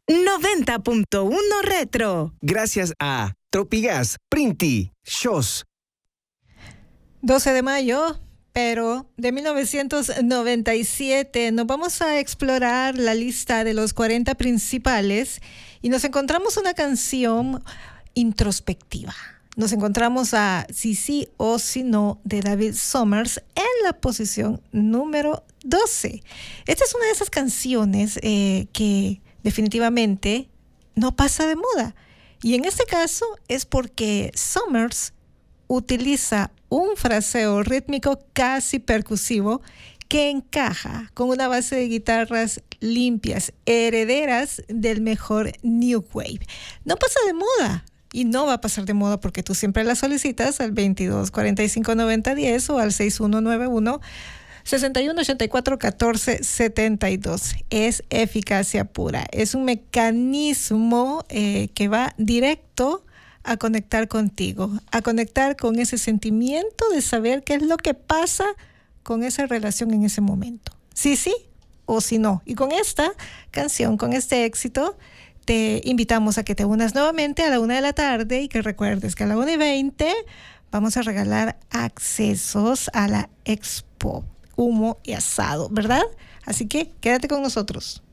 90.1 Retro. Gracias a Tropigas, Printi, Shows. 12 de mayo, pero de 1997, nos vamos a explorar la lista de los 40 principales y nos encontramos una canción introspectiva. Nos encontramos a Si sí o Si no de David Summers en la posición número 12. Esta es una de esas canciones que definitivamente no pasa de moda. Y en este caso es porque Summers utiliza un fraseo rítmico casi percusivo que encaja con una base de guitarras limpias, herederas del mejor New Wave. No pasa de moda. Y no va a pasar de moda porque tú siempre la solicitas al 22 45 90 10 o al 6191 61 84 14 72. Es eficacia pura. Es un mecanismo que va directo a conectar contigo, a conectar con ese sentimiento de saber qué es lo que pasa con esa relación en ese momento. Sí, sí o sí no. Y con esta canción, con este éxito, te invitamos a que te unas nuevamente a la 1 de la tarde y que recuerdes que a la 1:20 vamos a regalar accesos a la Expo Humo y Asado, ¿verdad? Así que quédate con nosotros.